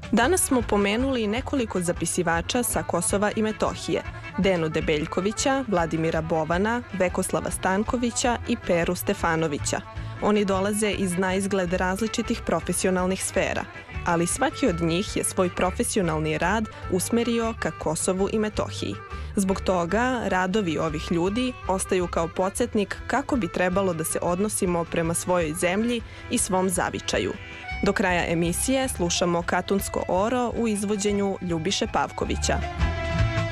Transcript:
Danas smo pomenuli nekoliko zapisivača sa Kosova i Metohije, Denu Debeljkovića, Vladimira Bovana, Vekoslava Stankovića i Peru Stefanovića. Oni dolaze iz naizgled različitih profesionalnih sfera, ali svaki od njih je svoj profesionalni rad usmerio ka Kosovu i Metohiji. Zbog toga, radovi ovih ljudi ostaju kao podsjetnik kako bi trebalo da se odnosimo prema svojoj zemlji i svom zavičaju. Do kraja emisije slušamo Katunsko oro u izvođenju Ljubiše Pavkovića.